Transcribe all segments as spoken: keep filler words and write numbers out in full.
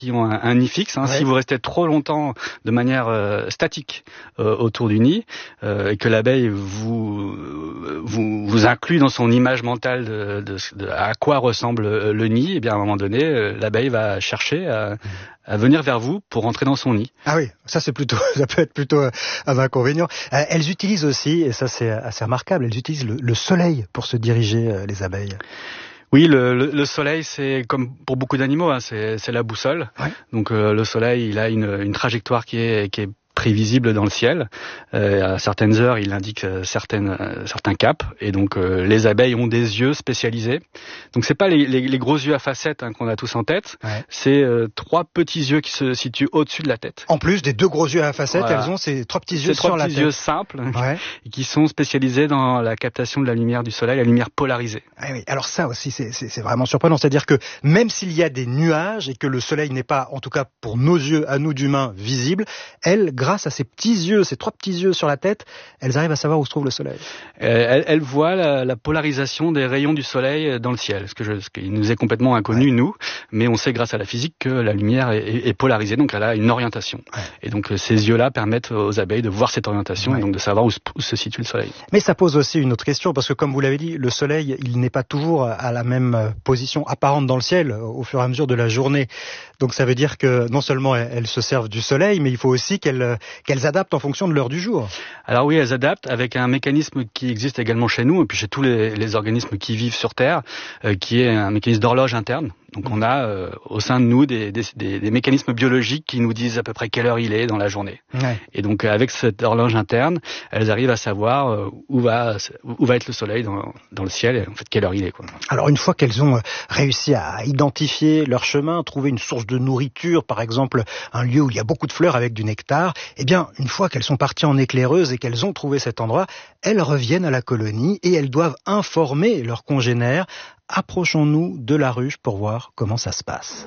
qui ont un, un nid fixe. Hein. Ouais. Si vous restez trop longtemps de manière euh, statique euh, autour du nid euh, et que l'abeille vous, vous vous inclut dans son image mentale de, de, de à quoi ressemble le nid, et bien à un moment donné, euh, l'abeille va chercher à, à venir vers vous pour rentrer dans son nid. Ah oui, ça c'est plutôt, ça peut être plutôt un inconvénient. Euh, elles utilisent aussi, et ça c'est assez remarquable, elles utilisent le, le soleil pour se diriger, euh, les abeilles. Oui, le, le, le soleil, c'est comme pour beaucoup d'animaux, hein, c'est, c'est la boussole. Ouais. Donc euh, le soleil, il a une, une trajectoire qui est, qui est prévisible dans le ciel. Euh, à certaines heures, il indique certaines, euh, certains caps. Et donc, euh, les abeilles ont des yeux spécialisés. Donc, c'est pas les, les, les gros yeux à facettes hein, qu'on a tous en tête. Ouais. C'est euh, trois petits yeux qui se situent au-dessus de la tête. En plus des deux gros yeux à facettes, voilà. Elles ont ces trois petits yeux ces sur la tête. Ces trois petits yeux simples ouais. qui sont spécialisés dans la captation de la lumière du soleil, la lumière polarisée. Ah oui. Alors ça aussi, c'est, c'est, c'est vraiment surprenant. C'est-à-dire que même s'il y a des nuages et que le soleil n'est pas, en tout cas pour nos yeux, à nous d'humains, visible, elles, grâce à ces petits yeux, ces trois petits yeux sur la tête, elles arrivent à savoir où se trouve le soleil. Euh, elles, elles voient la, la polarisation des rayons du soleil dans le ciel, ce, que je, ce qui nous est complètement inconnu, ouais. nous, mais on sait grâce à la physique que la lumière est, est polarisée, donc elle a une orientation. Ouais. Et donc ces yeux-là permettent aux abeilles de voir cette orientation ouais. et donc de savoir où se, où se situe le soleil. Mais ça pose aussi une autre question, parce que comme vous l'avez dit, le soleil, il n'est pas toujours à la même position apparente dans le ciel au fur et à mesure de la journée. Donc ça veut dire que non seulement elles se servent du soleil, mais il faut aussi qu'elles, qu'elles adaptent en fonction de l'heure du jour. Alors oui, elles adaptent avec un mécanisme qui existe également chez nous et puis chez tous les, les organismes qui vivent sur Terre, euh, qui est un mécanisme d'horloge interne. Donc on a euh, au sein de nous des, des, des, des mécanismes biologiques qui nous disent à peu près quelle heure il est dans la journée. Ouais. Et donc avec cette horloge interne, elles arrivent à savoir euh, où va où va être le soleil dans, dans le ciel et en fait quelle heure il est, quoi. Alors une fois qu'elles ont réussi à identifier leur chemin, trouver une source de nourriture, par exemple un lieu où il y a beaucoup de fleurs avec du nectar, eh bien une fois qu'elles sont parties en éclaireuse et qu'elles ont trouvé cet endroit, elles reviennent à la colonie et elles doivent informer leurs congénères. Approchons-nous de la ruche pour voir comment ça se passe.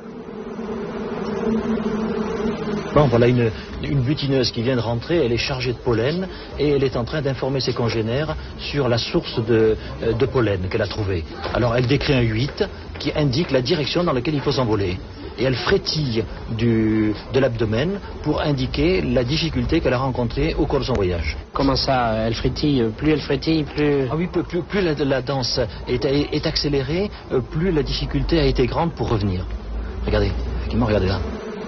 Bon, voilà une, une butineuse qui vient de rentrer, elle est chargée de pollen et elle est en train d'informer ses congénères sur la source de, de pollen qu'elle a trouvée. Alors elle décrit un huit qui indique la direction dans laquelle il faut s'envoler. Et elle frétille du, de l'abdomen pour indiquer la difficulté qu'elle a rencontrée au cours de son voyage. Comment ça, elle frétille? Plus elle frétille, plus... Ah oui, plus, plus, plus la, la danse est, est accélérée, plus la difficulté a été grande pour revenir. Regardez, effectivement, regardez là.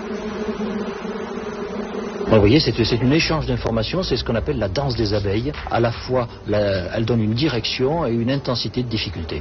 Bon, vous voyez, c'est, c'est un échange d'informations, c'est ce qu'on appelle la danse des abeilles. À la fois, la, elle donne une direction et une intensité de difficulté.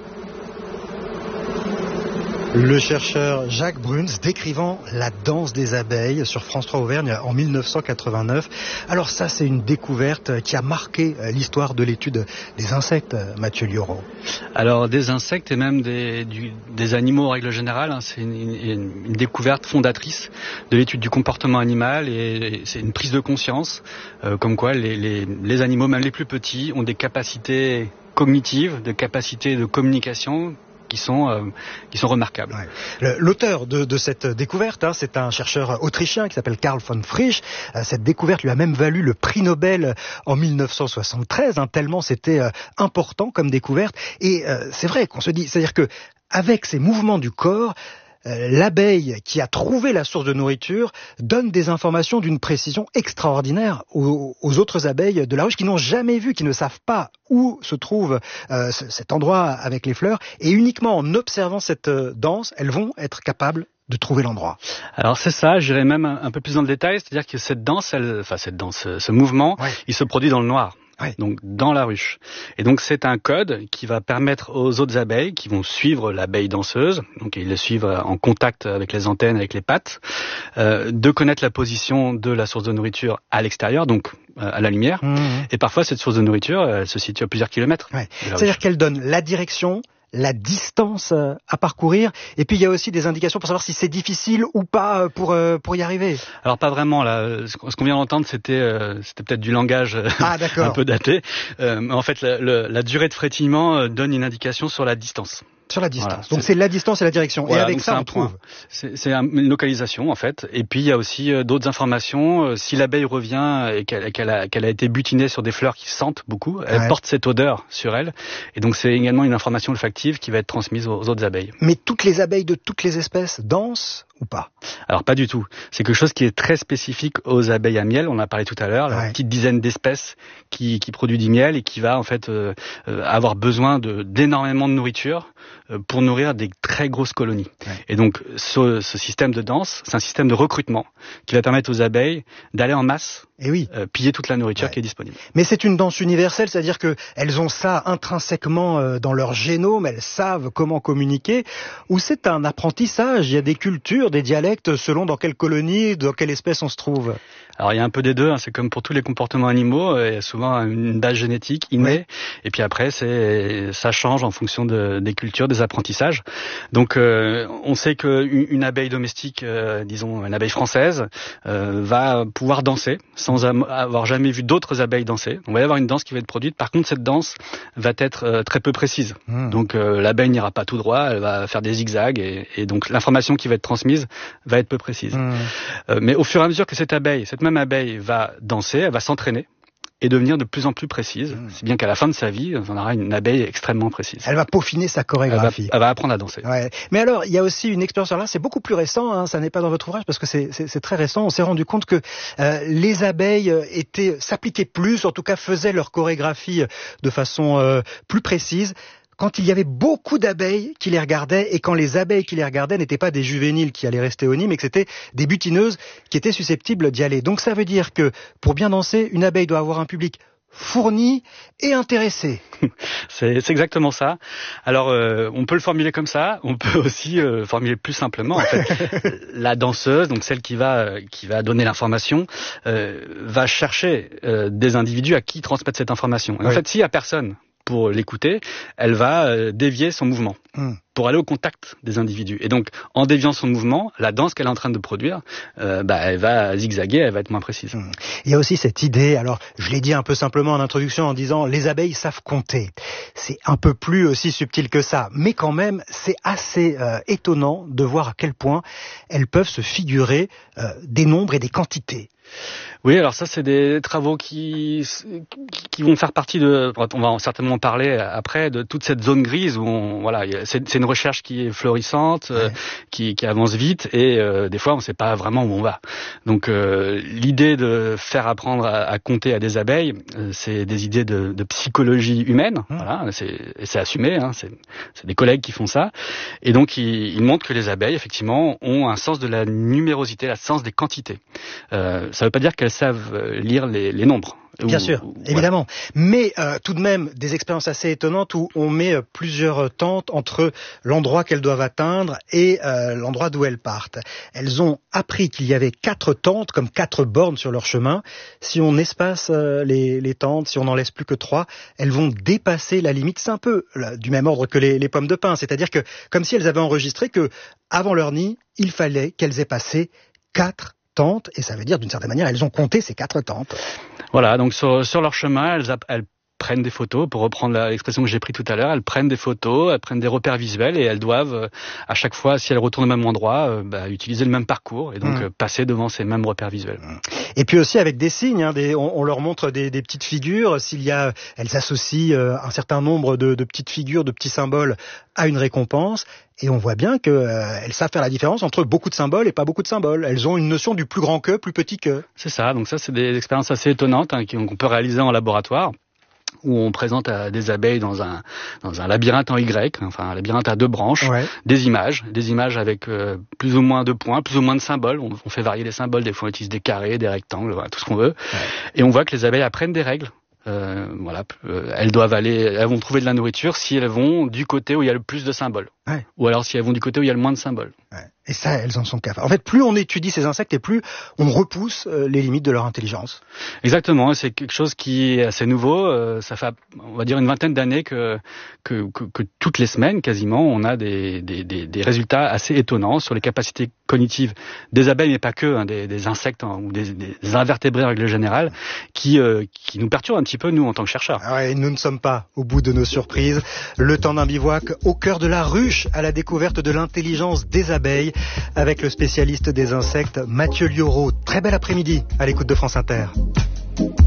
Le chercheur Jacques Bruns décrivant la danse des abeilles sur France trois Auvergne en mille neuf cent quatre-vingt-neuf. Alors ça, c'est une découverte qui a marqué l'histoire de l'étude des insectes, Mathieu Liaureau. Alors des insectes et même des, du, des animaux en règle générale, hein, c'est une, une, une découverte fondatrice de l'étude du comportement animal et, et c'est une prise de conscience euh, comme quoi les, les, les animaux, même les plus petits, ont des capacités cognitives, des capacités de communication qui sont euh, qui sont remarquables. Ouais. L'auteur de, de cette découverte, hein, c'est un chercheur autrichien qui s'appelle Karl von Frisch. Euh, cette découverte lui a même valu le prix Nobel en mille neuf cent soixante-treize, hein, tellement c'était euh, important comme découverte. Et euh, c'est vrai qu'on se dit, c'est-à-dire que avec ces mouvements du corps, l'abeille qui a trouvé la source de nourriture donne des informations d'une précision extraordinaire aux, aux autres abeilles de la ruche qui n'ont jamais vu, qui ne savent pas où se trouve euh, cet endroit avec les fleurs. Et uniquement en observant cette danse, elles vont être capables de trouver l'endroit. Alors c'est ça, j'irai même un, un peu plus dans le détail, c'est-à-dire que cette danse, elle, enfin cette danse, ce mouvement, ouais. il se produit dans le noir. Oui. Donc dans la ruche. Et donc c'est un code qui va permettre aux autres abeilles qui vont suivre l'abeille danseuse, donc ils le suivent en contact avec les antennes, avec les pattes, euh, de connaître la position de la source de nourriture à l'extérieur, donc euh, à la lumière. Mmh. Et parfois cette source de nourriture, elle se situe à plusieurs kilomètres. Oui. C'est-à-dire qu'elle donne la direction, la distance à parcourir, et puis il y a aussi des indications pour savoir si c'est difficile ou pas pour pour y arriver. Alors pas vraiment là. Ce qu'on vient d'entendre, c'était euh, c'était peut-être du langage ah, un peu daté. Euh, en fait, la, la, la durée de frétillement donne une indication sur la distance. Sur la distance. Voilà, donc c'est... c'est la distance et la direction. Voilà, et avec ça, on trouve. C'est, c'est une localisation en fait. Et puis il y a aussi euh, d'autres informations. Euh, si l'abeille revient et qu'elle, qu'elle, a, qu'elle a été butinée sur des fleurs qui sentent beaucoup, elle ouais. porte cette odeur sur elle. Et donc c'est également une information olfactive qui va être transmise aux, aux autres abeilles. Mais toutes les abeilles de toutes les espèces dansent ou pas? Alors pas du tout. C'est quelque chose qui est très spécifique aux abeilles à miel. On en a parlé tout à l'heure, la ouais. petite dizaine d'espèces qui, qui produit du miel et qui va en fait euh, euh, avoir besoin de, d'énormément de nourriture euh, pour nourrir des très grosses colonies. Ouais. Et donc ce, ce système de danse, c'est un système de recrutement qui va permettre aux abeilles d'aller en masse et oui. euh, piller toute la nourriture ouais. qui est disponible. Mais c'est une danse universelle, c'est-à-dire que elles ont ça intrinsèquement euh, dans leur génome, elles savent comment communiquer, ou c'est un apprentissage, il y a des cultures, des dialectes selon dans quelle colonie, dans quelle espèce on se trouve. Alors il y a un peu des deux, hein. C'est comme pour tous les comportements animaux, il y a souvent une base génétique innée, oui. et puis après c'est ça change en fonction de, des cultures, des apprentissages. Donc euh, on sait qu'une une abeille domestique, euh, disons une abeille française, euh, va pouvoir danser sans am- avoir jamais vu d'autres abeilles danser. On va y avoir une danse qui va être produite. Par contre cette danse va être euh, très peu précise. Mmh. Donc euh, l'abeille n'ira pas tout droit, elle va faire des zigzags et, et donc l'information qui va être transmise va être peu précise. Mmh. Euh, mais au fur et à mesure que cette abeille, cette même abeille va danser, elle va s'entraîner et devenir de plus en plus précise. Mmh. C'est bien qu'à la fin de sa vie, on aura une abeille extrêmement précise. Elle va peaufiner sa chorégraphie. Elle va, elle va apprendre à danser. Ouais. Mais alors, il y a aussi une expérience là, c'est beaucoup plus récent, hein, ça n'est pas dans votre ouvrage parce que c'est, c'est, c'est très récent. On s'est rendu compte que euh, les abeilles étaient, s'appliquaient plus, en tout cas faisaient leur chorégraphie de façon euh, plus précise quand il y avait beaucoup d'abeilles qui les regardaient et quand les abeilles qui les regardaient n'étaient pas des juvéniles qui allaient rester au nid, mais que c'était des butineuses qui étaient susceptibles d'y aller. Donc ça veut dire que pour bien danser, une abeille doit avoir un public fourni et intéressé. C'est, c'est exactement ça. Alors, euh, on peut le formuler comme ça. On peut aussi euh, formuler plus simplement. En fait, la danseuse, donc celle qui va euh, qui va donner l'information, euh, va chercher euh, des individus à qui transmettre cette information. Et oui. En fait, s'il y a personne pour l'écouter, elle va euh, dévier son mouvement mmh. pour aller au contact des individus. Et donc, en déviant son mouvement, la danse qu'elle est en train de produire, euh, bah, elle va zigzaguer, elle va être moins précise. Mmh. Il y a aussi cette idée, alors je l'ai dit un peu simplement en introduction en disant les abeilles savent compter. C'est un peu plus aussi subtil que ça, mais quand même, c'est assez euh, étonnant de voir à quel point elles peuvent se figurer euh, des nombres et des quantités. Oui, alors ça, c'est des travaux qui qui vont faire partie de. On va certainement en parler après de toute cette zone grise où on voilà, c'est, c'est une recherche qui est florissante, ouais. euh, qui, qui avance vite et euh, des fois on ne sait pas vraiment où on va. Donc euh, l'idée de faire apprendre à, à compter à des abeilles, euh, c'est des idées de, de psychologie humaine. Mmh. Voilà, c'est, c'est assumé. Hein, c'est, c'est des collègues qui font ça et donc ils, ils montrent que les abeilles effectivement ont un sens de la numérosité, un sens des quantités. Euh, ça ne veut pas dire qu'elles savent lire les, les nombres. Bien ou, sûr, ou, évidemment. Ouais. Mais euh, tout de même, des expériences assez étonnantes où on met euh, plusieurs tentes entre l'endroit qu'elles doivent atteindre et euh, l'endroit d'où elles partent. Elles ont appris qu'il y avait quatre tentes, comme quatre bornes sur leur chemin. Si on espace euh, les, les tentes, si on n'en laisse plus que trois, elles vont dépasser la limite. C'est un peu là, du même ordre que les, les pommes de pin. C'est-à-dire que, comme si elles avaient enregistré que, avant leur nid, il fallait qu'elles aient passé quatre tentes, et ça veut dire d'une certaine manière elles ont compté ces quatre tentes. Voilà, donc sur, sur leur chemin, elles, elles prennent des photos, pour reprendre la, l'expression que j'ai prise tout à l'heure, elles prennent des photos, elles prennent des repères visuels et elles doivent, euh, à chaque fois, si elles retournent au même endroit, euh, bah, utiliser le même parcours et donc mmh. euh, passer devant ces mêmes repères visuels. Et puis aussi avec des signes, hein, des, on, on leur montre des, des petites figures, s'il y a, elles associent euh, un certain nombre de, de petites figures, de petits symboles à une récompense. Et on voit bien qu'elles euh, savent faire la différence entre beaucoup de symboles et pas beaucoup de symboles. Elles ont une notion du plus grand que, plus petit que. C'est ça, donc ça c'est des expériences assez étonnantes hein, qu'on peut réaliser en laboratoire, où on présente à des abeilles dans un dans un labyrinthe en Y, enfin un labyrinthe à deux branches, ouais. des images, des images avec euh, plus ou moins de points, plus ou moins de symboles. On, on fait varier les symboles, des fois on utilise des carrés, des rectangles, voilà, tout ce qu'on veut. Ouais. Et on voit que les abeilles apprennent des règles. Euh, voilà, euh, elles doivent aller, elles vont trouver de la nourriture si elles vont du côté où il y a le plus de symboles, ouais. ou alors si elles vont du côté où il y a le moins de symboles. Ouais. Et ça, elles en sont capables. En fait, plus on étudie ces insectes et plus on repousse euh, les limites de leur intelligence. Exactement, c'est quelque chose qui est assez nouveau. Euh, ça fait, on va dire, une vingtaine d'années que, que, que, que toutes les semaines, quasiment, on a des, des, des, des résultats assez étonnants sur les capacités cognitives des abeilles, mais pas que, hein, des, des insectes hein, ou des, des invertébrés en règle générale, qui, euh, qui nous perturbent un petit peu, nous, en tant que chercheurs. Ah ouais, nous ne sommes pas au bout de nos surprises. Le temps d'un bivouac au cœur de la ruche, à la découverte de l'intelligence des abeilles, avec le spécialiste des insectes Mathieu Liauraud. Très bel après-midi à l'écoute de France Inter.